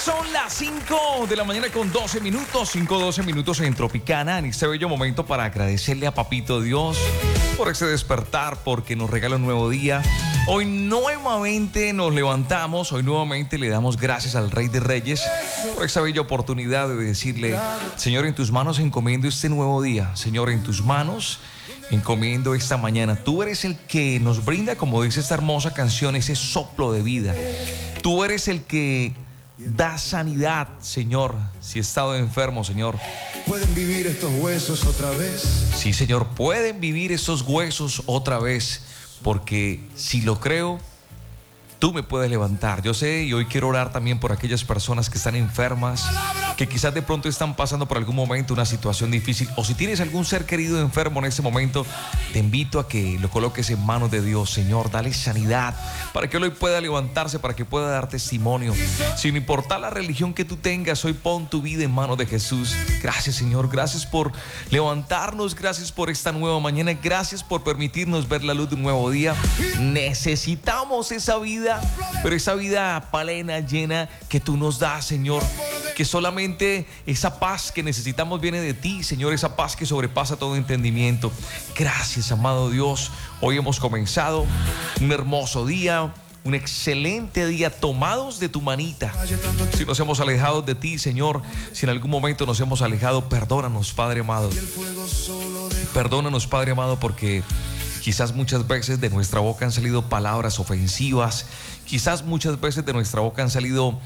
Son las 5 de la mañana con 12 minutos, 5:12 minutos en Tropicana, en este bello momento para agradecerle a Papito Dios por ese despertar, porque nos regala un nuevo día. Hoy nuevamente nos levantamos, hoy nuevamente le damos gracias al Rey de Reyes por esa bella oportunidad de decirle: Señor, en tus manos encomiendo este nuevo día. Señor, en tus manos encomiendo esta mañana. Tú eres el que nos brinda, como dice esta hermosa canción, ese soplo de vida. Tú eres el que da sanidad, Señor. Si he estado enfermo, Señor, ¿pueden vivir estos huesos otra vez? Sí, Señor, pueden vivir estos huesos otra vez, porque si lo creo, tú me puedes levantar. Yo sé, y hoy quiero orar también por aquellas personas que están enfermas, que quizás de pronto están pasando por algún momento una situación difícil, o si tienes algún ser querido enfermo en este momento, te invito a que lo coloques en manos de Dios. Señor, dale sanidad para que hoy pueda levantarse, para que pueda dar testimonio. Sin importar la religión que tú tengas, hoy pon tu vida en manos de Jesús. Gracias, Señor, gracias por levantarnos, gracias por esta nueva mañana, gracias por permitirnos ver la luz de un nuevo día. Necesitamos esa vida, pero esa vida plena, llena, que tú nos das, Señor. Que solamente esa paz que necesitamos viene de ti, Señor, esa paz que sobrepasa todo entendimiento. Gracias, amado Dios. Hoy hemos comenzado un hermoso día, un excelente día, tomados de tu manita. Si nos hemos alejado de ti, Señor, si en algún momento nos hemos alejado, perdónanos, Padre amado. Perdónanos, Padre amado, porque quizás muchas veces de nuestra boca han salido palabras ofensivas. Quizás muchas veces de nuestra boca han salido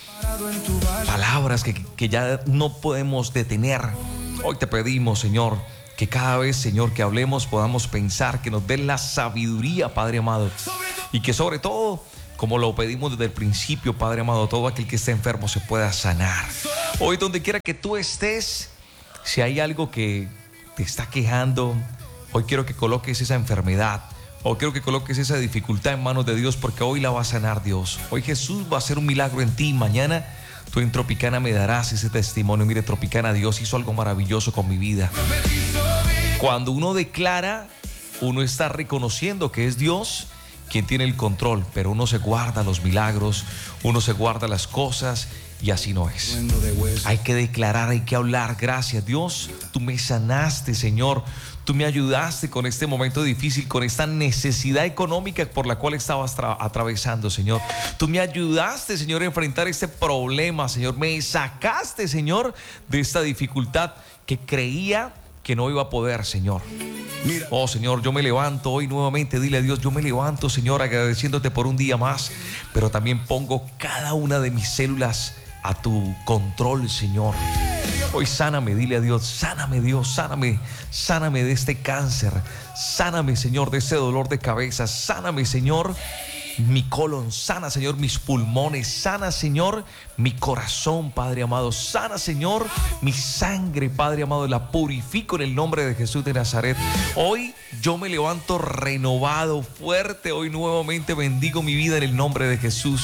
palabras que ya no podemos detener. Hoy te pedimos, Señor, que cada vez, Señor, que hablemos podamos pensar, que nos den la sabiduría, Padre amado, y que sobre todo, como lo pedimos desde el principio, Padre amado, todo aquel que esté enfermo se pueda sanar. Hoy, donde quiera que tú estés, si hay algo que te está quejando, hoy quiero que coloques esa enfermedad, o quiero que coloques esa dificultad en manos de Dios, porque hoy la va a sanar Dios. Hoy Jesús va a hacer un milagro en ti. Mañana tú en Tropicana me darás ese testimonio. Mire, Tropicana, Dios hizo algo maravilloso con mi vida. Cuando uno declara, uno está reconociendo que es Dios quien tiene el control, pero uno se guarda los milagros, uno se guarda las cosas, y así no es. Hay que declarar, hay que hablar. Gracias, Dios, tú me sanaste, Señor. Tú me ayudaste con este momento difícil, con esta necesidad económica por la cual estabas atravesando, Señor. Tú me ayudaste, Señor, a enfrentar este problema, Señor. Me sacaste, Señor, de esta dificultad que creía que no iba a poder, Señor. Oh, Señor, yo me levanto hoy nuevamente. Dile a Dios: yo me levanto, Señor, agradeciéndote por un día más, pero también pongo cada una de mis células a tu control, Señor. Hoy sáname, dile a Dios: sáname, Dios, sáname, sáname de este cáncer, sáname, Señor, de este dolor de cabeza, sáname, Señor, mi colon, sana, Señor, mis pulmones, sana, Señor, mi corazón, Padre amado, sana, Señor, mi sangre, Padre amado, la purifico en el nombre de Jesús de Nazaret. Hoy yo me levanto renovado, fuerte. Hoy nuevamente bendigo mi vida en el nombre de Jesús.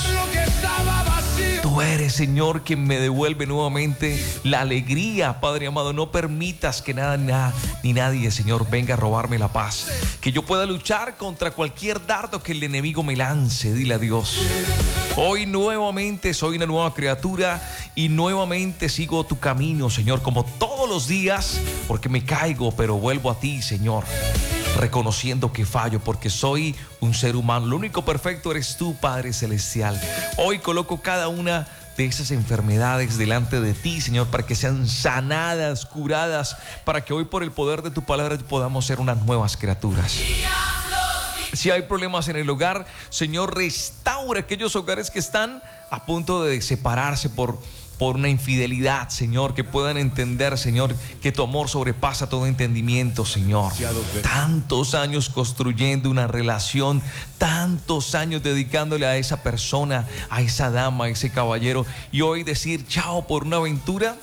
Tú eres, Señor, quien me devuelve nuevamente la alegría, Padre amado. No permitas que nada ni nadie, Señor, venga a robarme la paz. Que yo pueda luchar contra cualquier dardo que el enemigo me lance. Dile a Dios: hoy nuevamente soy una nueva criatura y nuevamente sigo tu camino, Señor, como todos los días, porque me caigo, pero vuelvo a ti, Señor, reconociendo que fallo, porque soy un ser humano. Lo único perfecto eres tú, Padre celestial. Hoy coloco cada una de esas enfermedades delante de ti, Señor, para que sean sanadas, curadas, para que hoy por el poder de tu palabra podamos ser unas nuevas criaturas. Si hay problemas en el hogar, Señor, restaura aquellos hogares que están a punto de separarse por una infidelidad, Señor, que puedan entender, Señor, que tu amor sobrepasa todo entendimiento, Señor. Tantos años construyendo una relación, tantos años dedicándole a esa persona, a esa dama, a ese caballero, y hoy decir chao por una aventura.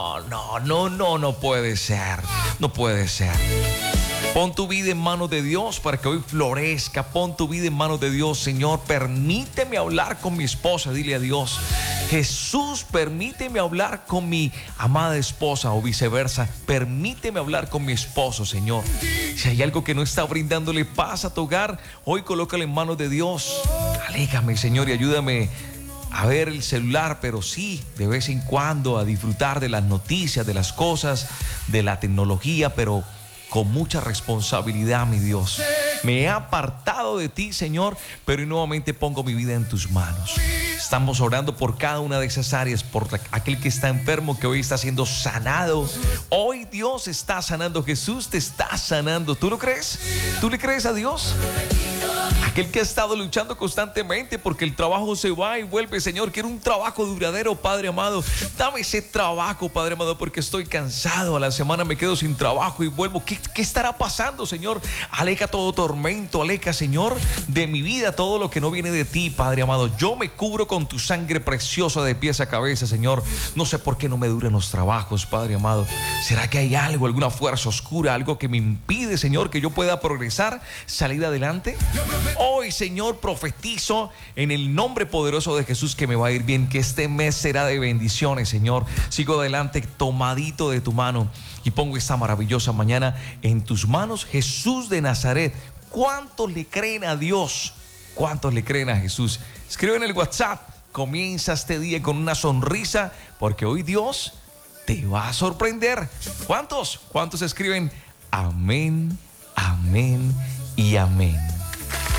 No puede ser, no puede ser. Pon tu vida en manos de Dios para que hoy florezca. Pon tu vida en manos de Dios, Señor. Permíteme hablar con mi esposa. Dile a Dios: Jesús, permíteme hablar con mi amada esposa, o viceversa. Permíteme hablar con mi esposo, Señor. Si hay algo que no está brindándole paz a tu hogar, hoy colócalo en manos de Dios. Alégame, Señor, y ayúdame a ver el celular, pero sí, de vez en cuando a disfrutar de las noticias, de las cosas, de la tecnología, pero con mucha responsabilidad, mi Dios. Me he apartado de ti, Señor, pero hoy nuevamente pongo mi vida en tus manos. Estamos orando por cada una de esas áreas, por aquel que está enfermo, que hoy está siendo sanado. Hoy Dios está sanando, Jesús te está sanando. ¿Tú lo crees? ¿Tú le crees a Dios? Aquel que ha estado luchando constantemente porque el trabajo se va y vuelve, Señor, quiero un trabajo duradero, Padre amado. Dame ese trabajo, Padre amado, porque estoy cansado. A la semana me quedo sin trabajo y vuelvo. ¿Qué estará pasando, Señor? Aleja todo tormento, aleja, Señor, de mi vida todo lo que no viene de ti, Padre amado. Yo me cubro con tu sangre preciosa de pies a cabeza, Señor. No sé por qué no me duran los trabajos, Padre amado. ¿Será que hay algo, alguna fuerza oscura, algo que me impide, Señor, que yo pueda progresar, salir adelante? Hoy, Señor, profetizo en el nombre poderoso de Jesús que me va a ir bien, que este mes será de bendiciones, Señor. Sigo adelante tomadito de tu mano y pongo esta maravillosa mañana en tus manos, Jesús de Nazaret. ¿Cuántos le creen a Dios? ¿Cuántos le creen a Jesús? Escribe en el WhatsApp. Comienza este día con una sonrisa, porque hoy Dios te va a sorprender. ¿Cuántos? ¿Cuántos escriben? Amén, amén y amén.